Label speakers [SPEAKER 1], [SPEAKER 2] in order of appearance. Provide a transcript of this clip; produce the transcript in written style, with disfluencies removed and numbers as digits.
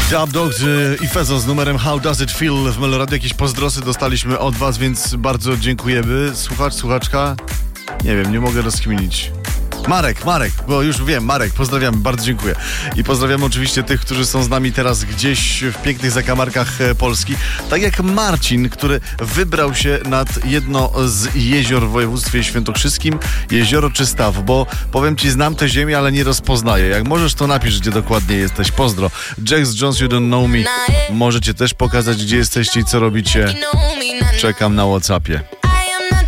[SPEAKER 1] Dub Dogs i Fezo z numerem How Does It Feel w Meloradio. Jakieś pozdrosy dostaliśmy od was, więc bardzo dziękujemy. Słuchaczka? Nie wiem, nie mogę rozkminić. Marek, bo już wiem, Marek, pozdrawiamy, bardzo dziękuję. I pozdrawiamy oczywiście tych, którzy są z nami teraz gdzieś w pięknych zakamarkach Polski. Tak jak Marcin, który wybrał się nad jedno z jezior w województwie świętokrzyskim, jezioro Czystaw, bo powiem ci, znam tę ziemię, ale nie rozpoznaję. Jak możesz, to napisz, gdzie dokładnie jesteś. Pozdro. Jax Jones, You Don't Know Me. Możecie też pokazać, gdzie jesteście i co robicie. Czekam na WhatsAppie.